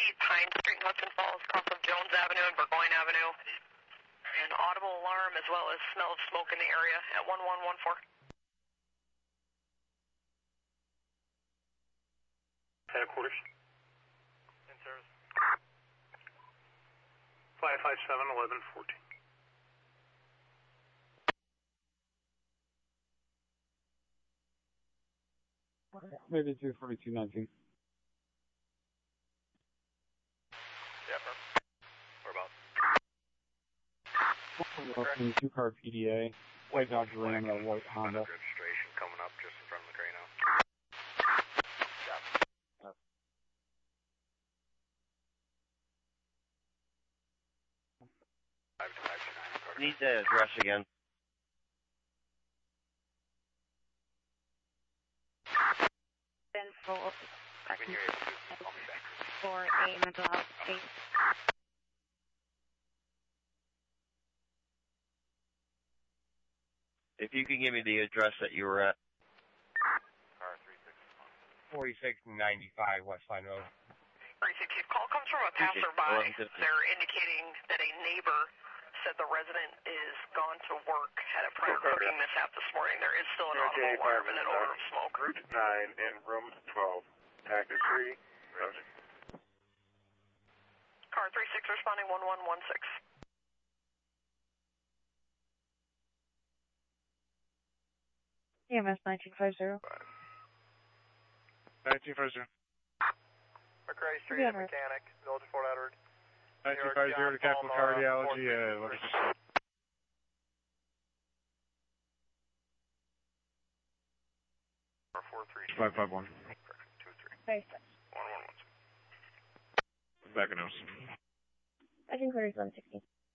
Pine Street, Hudson Falls, across of Jones Avenue and Burgoyne Avenue. An audible alarm as well as smell of smoke in the area at 1114. Headquarters. In service. 557-1114. Maybe 242-19. Yeah, whereabouts? In 2-car PDA, white Dodge Ram and a white Honda. Registration coming up just in front of the crane now. Need the address again. When you're able to, call me back. For a mental health case. If you can give me the address that you were at. Car 4695 Westline Road. 360 call comes from a passerby. They're indicating that a neighbor said the resident is gone to work, had a prior cooking mishap this morning. There is still an audible alarm and an odor of smoke. Route 9 and room 12. Active 3. Roger. Car 36 responding 1116. EMS 1950. 1950. McRae Street, mechanic, Village of Fort Edward. 1950 to Capital Cardiology. Look at 551. 23. 36. 1116. Back in house. I think 3160.